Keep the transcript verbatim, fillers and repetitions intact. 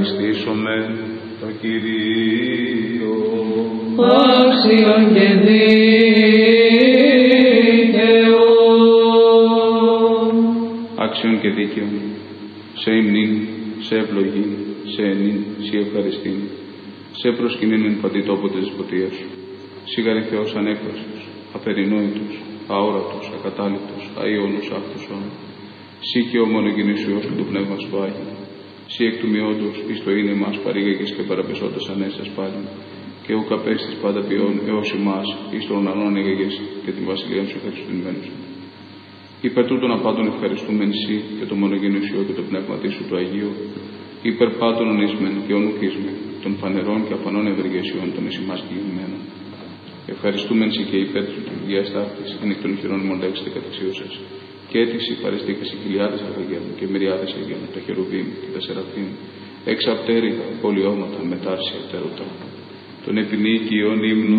ευχαριστήσουμε το Κυρίο. Άξιον και δίκαιο. Άξιον και δίκαιο, σε υμνήν, σε ευλογήν, σε ενήν, σε ευχαριστήν, σε προσκυνήν εν παντή τόπο της δεσποτείας σου. Σίγαρε Θεός ανέκφραστος, απερινόητος, αόρατος, ακατάληπτος, αΐωνος αυτός όν. Σύ και ο μονογενής σου Υιός και το Πνεύμα σου Άγιο. Σύ εκ του μειόντος εις το είναι μας παρήγαγες και παραπεσόντας ανέστας πάλι, και ουκ απέστης πάντα ποιόν έως εμάς εις των ουρανών έγαγες και την βασιλεία σου ευχαριστημένους. Υπέρ τούτων απάντων ευχαριστούμεν σύ και το μονογενής σου και το Πνεύμα σου το Αγίο, υπέρ πάντων ονείσμεν και ονουκίσμεν των φανερών και αφανών ευεργεσιών των εις ημάς κυλημένων. Ευχαριστούμεν σοι και υπέρ της λειτουργίας ταύτης εν εκ των χειρών μοντέξετε καταξίωσες, και έτυχη παρεστήκασι χιλιάδες αρχαγγέλων και μυριάδες αγγέλων, τα χερουβίμ και τα σεραφείμ, έξα πτέρυγα, πολιώματα, μετάρσια, πτερωτά. Τον επινίκιον ύμνου